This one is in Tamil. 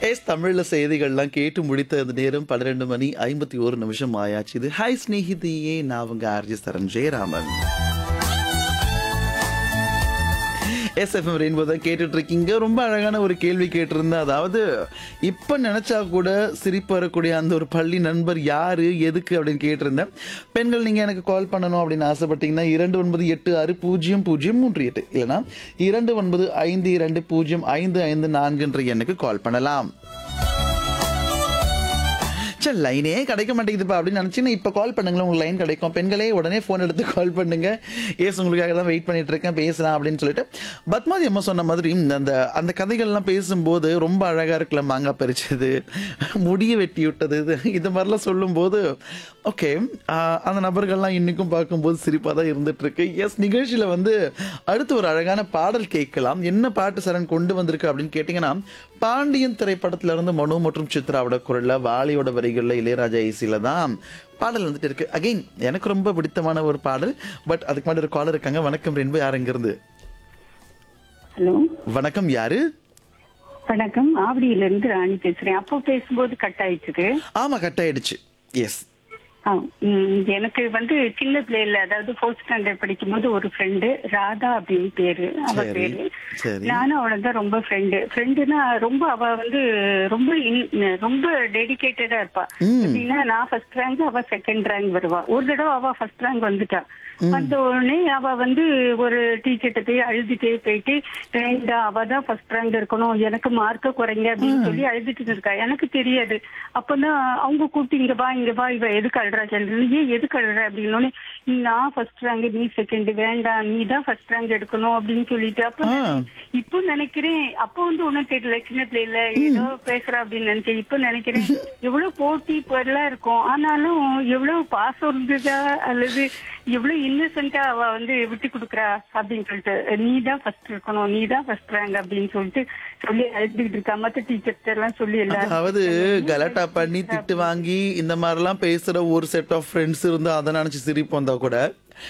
தமிழ்ல செய்திகள்லாம் கேட்டு முடித்த அந்த நேரம் 12:51 ஆயாச்சு. இது ஹாய் ஸ்நேகிதியே, நான் உங்க ஆர்ஜி சரண் ஜெயராமன். எஸ்எஃப்எம் ரெயின்போ தான் கேட்டுட்டு இருக்கீங்க. ரொம்ப அழகான ஒரு கேள்வி கேட்டிருந்தேன். அதாவது இப்ப நினைச்சா கூட சிரிப்பு வரக்கூடிய அந்த ஒரு பள்ளி நண்பர் யாரு, எதுக்கு அப்படின்னு கேட்டிருந்தேன். பெண்கள் நீங்க எனக்கு கால் பண்ணணும் அப்படின்னு ஆசைப்பட்டீங்கன்னா 29860038 இல்லைன்னா 2952055554 எண்ணுக்கு கால் பண்ணலாம். சரி, லைனே கிடைக்க மாட்டேங்குதுப்பா அப்படின்னு நினைச்சீங்கன்னா இப்ப கால் பண்ணுங்களேன், உங்களுக்கு லைன் கிடைக்கும். பெண்களே உடனே போன் எடுத்து கால் பண்ணுங்க. ஏஸ் உங்களுக்காக தான் வெயிட் பண்ணிட்டு இருக்கேன், பேசலாம் அப்படின்னு சொல்லிட்டு. பத்மாதி அம்மா சொன்ன மாதிரி அந்த அந்த கதைகள்லாம் பேசும்போது ரொம்ப அழகா இருக்குல்ல, மாங்காய் பறிச்சது, முடிய வெட்டி விட்டது, இது மாதிரிலாம் சொல்லும்போது ஓகே, அந்த நபர்கள்லாம் இன்னைக்கும் பார்க்கும்போது சிரிப்பாக தான் இருந்துட்டு இருக்கு. எஸ், நிகழ்ச்சியில அடுத்து ஒரு அழகான பாடல் கேட்கலாம். என்ன பாட்டு சரண் கொண்டு வந்திருக்கு அப்படின்னு கேட்டீங்கன்னா, பாண்டியன் திரைப்படத்துல இருந்து மனு மற்றும் சித்ராவோட குரல்ல, வாலியோட வரிகள்ல, இளையராஜா இசையில தான் பாடல் இருக்கு. அகைன் எனக்கு ரொம்ப பிடித்தமான ஒரு பாடல். பட் அதுக்கு முன்னாடி ஒரு காலர் இருக்காங்க. வணக்கம் ரென்பு, யார் எங்க இருந்து? ஹலோ, வணக்கம், யாரு? வணக்கம். ஆவடியில இருந்து ராணி பேசுறேன். அப்போ பேசும்போது கட் ஆயிடுச்சு. ஆமா, கட் ஆயிடுச்சு. எஸ். எனக்கு சின்ன பிள்ளைல, அதாவது 4th ஸ்டாண்டர்ட் படிக்கும்போது ஒரு ஃப்ரெண்டு, ராதா அப்படின்னு பேரு, அவ பேரு. நானும் அவளை தான் ரொம்ப ஃப்ரெண்டுனா ரொம்ப, அவ ரொம்ப ரொம்ப டெடிகேட்டடா இருப்பா. எப்படின்னா, நான் ஃபர்ஸ்ட் ரேங்க், அவ செகண்ட் ரேங்க் வருவா. ஒரு தடவை அவ ஃபர்ஸ்ட் ரேங்க் வந்துட்டா. வந்த உடனே அவ ஒரு டீச்சர்கிட்ட போய் அழுதுட்டே போயிட்டு, வேண்டா அவ தான் ஃபர்ஸ்ட் ரேங்க் இருக்கணும், எனக்கு மார்க்க குறைங்க அப்படின்னு சொல்லி அழுதுட்டு இருக்கா. எனக்கு தெரியாது. அப்பதான் அவங்க கூப்பிட்டு, இங்க வா இவ எதுக்கு அழுறா சொல்றது, ஏன் எதுக்கு அழுற அப்படின்னு. நான் ஃபர்ஸ்ட் ரேங்க், நீ செகண்ட், வேண்டாம் நீ தான் ஃபர்ஸ்ட் ரேங்க் எடுக்கணும் அப்படின்னு சொல்லிட்டு. அப்ப இப்போ நினைக்கிறேன், அப்போ ஒண்ணும் தெரியல, சின்ன பிள்ளைல ஏதோ பேசுறா அப்படின்னு நினைச்சேன். இப்ப நினைக்கிறேன் எவ்வளவு போட்டி எல்லாம் இருக்கும், ஆனாலும் எவ்வளவு பாசம் இருந்ததா, அல்லது எவ்வளவு இன்னசென்ட்டா அவ விட்டு கொடுக்குறா அப்படின்னு சொல்லிட்டு, நீ தான் ஃபர்ஸ்ட் இருக்கணும், நீ தான் ஃபர்ஸ்ட் ரேங்க் அப்படின்னு சொல்லிட்டு சொல்லி அழுதுகிட்டு இருக்கா. மத்த டீச்சர்ஸ் எல்லாம் சொல்லி அதாவது கலாட்டா பண்ணி திட்டு வாங்கி இந்த மாதிரி எல்லாம் பேசுற ஒரு செட் ஆஃப் ஃப்ரெண்ட்ஸ் இருந்தா அதை நினைச்சு சிரிப்பு வந்தா கூட